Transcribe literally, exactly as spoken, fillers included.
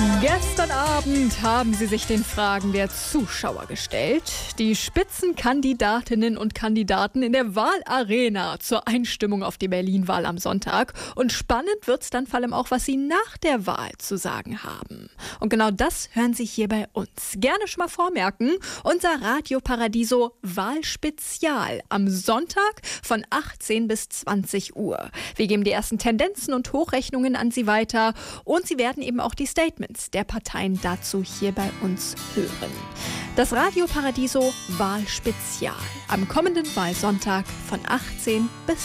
Gestern Abend haben sie sich den Fragen der Zuschauer gestellt. Die Spitzenkandidatinnen und Kandidaten in der Wahlarena zur Einstimmung auf die Berlin-Wahl am Sonntag. Und spannend wird's dann vor allem auch, was sie nach der Wahl zu sagen haben. Und genau das hören Sie hier bei uns. Gerne schon mal vormerken, unser Radio Paradiso Wahlspezial am Sonntag von achtzehn bis zwanzig Uhr. Wir geben die ersten Tendenzen und Hochrechnungen an Sie weiter und Sie werden eben auch die Statements der Parteien dazu hier bei uns hören. Das Radio Paradiso Wahlspezial am kommenden Wahlsonntag von achtzehn bis